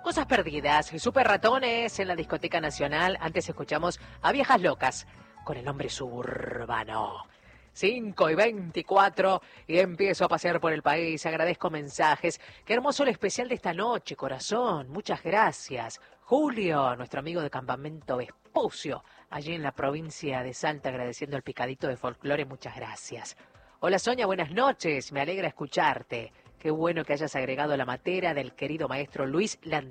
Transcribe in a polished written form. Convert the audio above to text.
Cosas perdidas, Super Ratones en la Discoteca Nacional. Antes escuchamos a Viejas Locas con el nombre suburbano. 5:24 y empiezo a pasear por el país. Agradezco mensajes. Qué hermoso el especial de esta noche, corazón. Muchas gracias. Julio, nuestro amigo de Campamento Vespucio, allí en la provincia de Salta, agradeciendo el picadito de folclore. Muchas gracias. Hola Sonia, buenas noches. Me alegra escucharte. Qué bueno que hayas agregado la matera del querido maestro Luis Landry.